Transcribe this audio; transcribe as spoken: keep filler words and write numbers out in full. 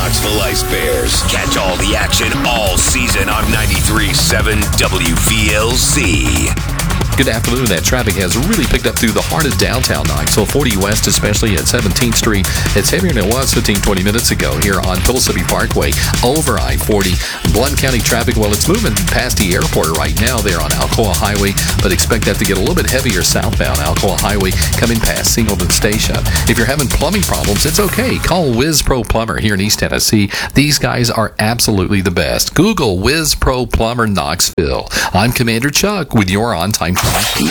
Knoxville Ice Bears. Catch all the action all season on ninety-three point seven W V L Z. Good afternoon. That traffic has really picked up through the heart of downtown Knoxville, forty West, especially at seventeenth Street. It's heavier than it was fifteen, twenty minutes ago here on Pillsbury Parkway over I forty. Blount County traffic, well, it's moving past the airport right now there on Alcoa Highway, but expect that to get a little bit heavier southbound Alcoa Highway coming past Singleton Station. If you're having plumbing problems, it's okay. Call Whiz Pro Plumber here in East Tennessee. These guys are absolutely the best. Google Whiz Pro Plumber Knoxville. I'm Commander Chuck with your on-time traffic.